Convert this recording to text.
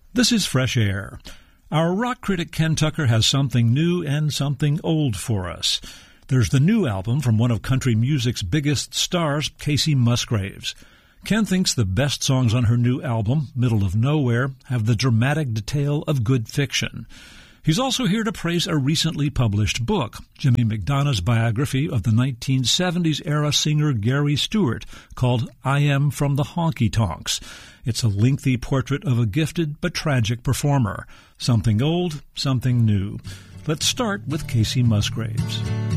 This is Fresh Air. Our rock critic Ken Tucker has something new and something old for us. There's the new album from one of country music's biggest stars, Kacey Musgraves. Ken thinks the best songs on her new album, Middle of Nowhere, have the dramatic detail of good fiction. He's also here to praise a recently published book, Jimmy McDonough's biography of the 1970s-era singer Gary Stewart, called I Am from the Honky Tonks. It's a lengthy portrait of a gifted but tragic performer. Something old, something new. Let's start with Kacey Musgraves.